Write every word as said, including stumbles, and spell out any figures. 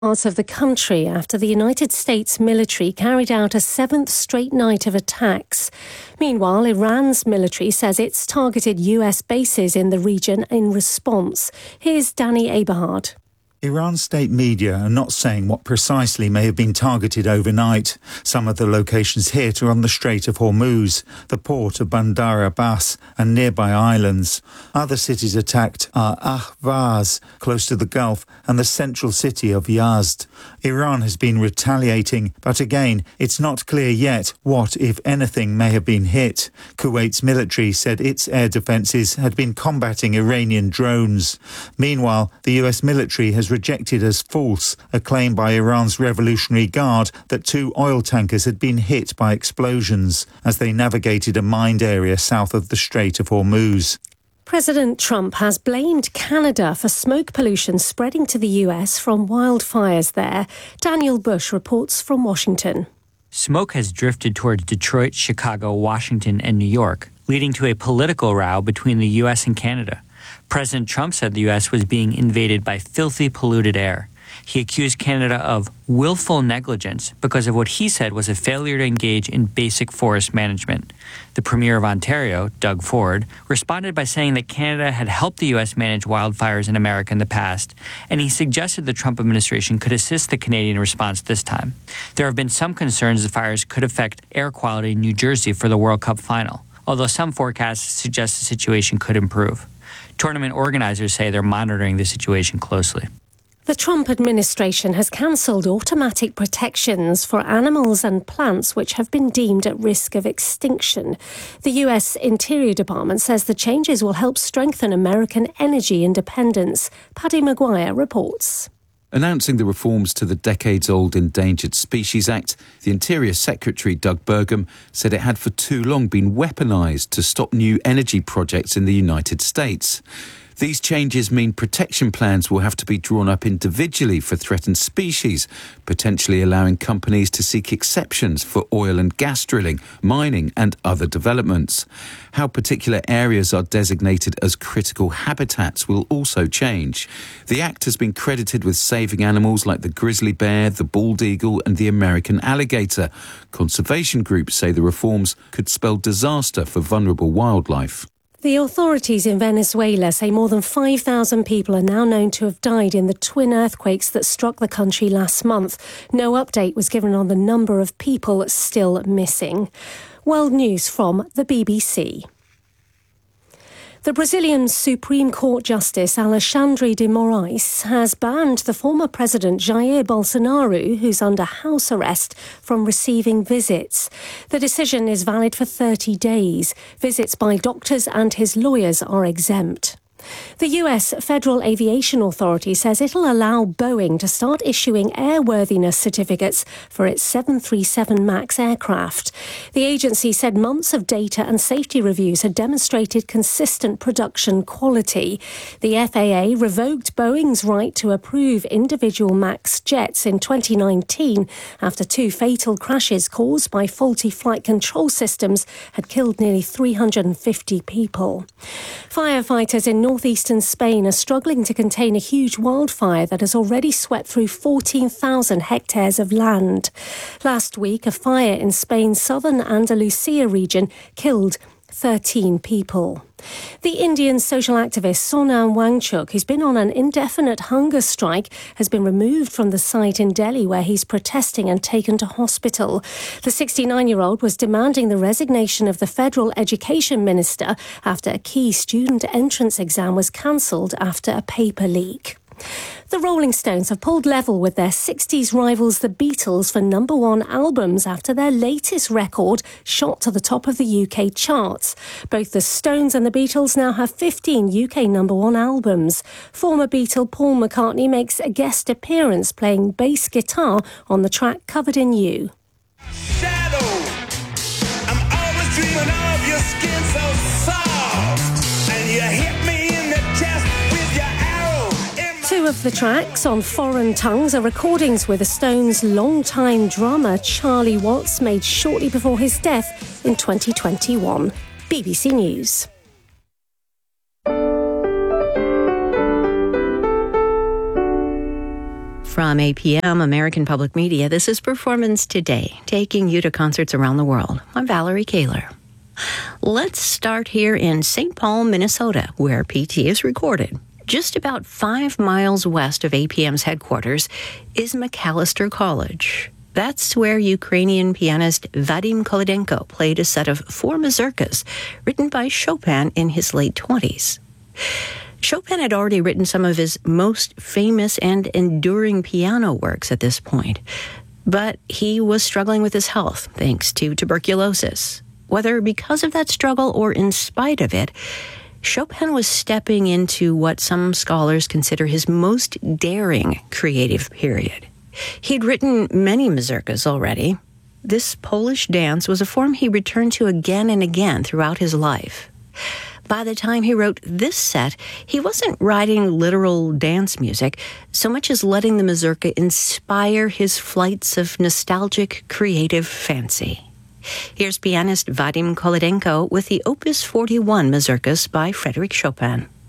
Parts of the country after the United States military carried out a seventh straight night of attacks. Meanwhile, Iran's military says it's targeted U S bases in the region in response. Here's Danny Aberhard. Iran's state media are not saying what precisely may have been targeted overnight. Some of the locations hit are on the Strait of Hormuz, the port of Bandar Abbas and nearby islands. Other cities attacked are Ahvaz, close to the Gulf, and the central city of Yazd. Iran has been retaliating, but again, it's not clear yet what, if anything, may have been hit. Kuwait's military said its air defences had been combating Iranian drones. Meanwhile, the U S military has rejected as false a claim by Iran's Revolutionary Guard that two oil tankers had been hit by explosions as they navigated a mined area south of the Strait of Hormuz. President Trump has blamed Canada for smoke pollution spreading to the U S from wildfires there. Daniel Bush reports from Washington. Smoke has drifted towards Detroit, Chicago, Washington, and New York, leading to a political row between the U S and Canada. President Trump said the U S was being invaded by filthy, polluted air. He accused Canada of willful negligence because of what he said was a failure to engage in basic forest management. The Premier of Ontario, Doug Ford, responded by saying that Canada had helped the U S manage wildfires in America in the past, and he suggested the Trump administration could assist the Canadian response this time. There have been some concerns the fires could affect air quality in New Jersey for the World Cup final, although some forecasts suggest the situation could improve. Tournament organizers say they're monitoring the situation closely. The Trump administration has cancelled automatic protections for animals and plants which have been deemed at risk of extinction. The U S Interior Department says the changes will help strengthen American energy independence. Paddy Maguire reports. Announcing the reforms to the decades-old Endangered Species Act, the Interior Secretary Doug Burgum said it had for too long been weaponised to stop new energy projects in the United States. These changes mean protection plans will have to be drawn up individually for threatened species, potentially allowing companies to seek exceptions for oil and gas drilling, mining and other developments. How particular areas are designated as critical habitats will also change. The Act has been credited with saving animals like the grizzly bear, the bald eagle and the American alligator. Conservation groups say the reforms could spell disaster for vulnerable wildlife. The authorities in Venezuela say more than five thousand people are now known to have died in the twin earthquakes that struck the country last month. No update was given on the number of people still missing. World News from the B B C. The Brazilian Supreme Court Justice Alexandre de Moraes has banned the former President Jair Bolsonaro, who's under house arrest, from receiving visits. The decision is valid for thirty days. Visits by doctors and his lawyers are exempt. The U S Federal Aviation Authority says it'll allow Boeing to start issuing airworthiness certificates for its seven thirty-seven MAX aircraft. The agency said months of data and safety reviews had demonstrated consistent production quality. The F A A revoked Boeing's right to approve individual MAX jets in twenty nineteen after two fatal crashes caused by faulty flight control systems had killed nearly three hundred fifty people. Firefighters in northeastern Spain are struggling to contain a huge wildfire that has already swept through fourteen thousand hectares of land. Last week, a fire in Spain's southern Andalusia region killed thirteen people. The Indian social activist Sonam Wangchuk, who's been on an indefinite hunger strike, has been removed from the site in Delhi where he's protesting and taken to hospital. The sixty-nine-year-old was demanding the resignation of the federal education minister after a key student entrance exam was cancelled after a paper leak. The Rolling Stones have pulled level with their sixties rivals the Beatles for number one albums after their latest record shot to the top of the U K charts. Both the Stones and the Beatles now have fifteen U K number one albums. Former Beatle Paul McCartney makes a guest appearance playing bass guitar on the track Covered in You. Shadow, I'm always dreaming of your skin so soft, and you hit me in the chest. Two of the tracks on Foreign Tongues are recordings with the Stones' longtime drummer Charlie Watts made shortly before his death in twenty twenty-one. B B C News. From From A P M, American Public Media, this is Performance Today, taking you to concerts around the world. I'm Valerie Kaler. Let's start here in Saint Paul, Minnesota, where P T is recorded. Just about five miles west of A P M's headquarters is Macalester College. That's where Ukrainian pianist Vadim Kolodenko played a set of four mazurkas written by Chopin in his late twenties. Chopin had already written some of his most famous and enduring piano works at this point, but he was struggling with his health thanks to tuberculosis. Whether because of that struggle or in spite of it, Chopin was stepping into what some scholars consider his most daring creative period. He'd written many mazurkas already. This Polish dance was a form he returned to again and again throughout his life. By the time he wrote this set, he wasn't writing literal dance music so much as letting the mazurka inspire his flights of nostalgic creative fancy. Here's pianist Vadim Kolodenko with the Opus forty-one mazurkas by Frédéric Chopin.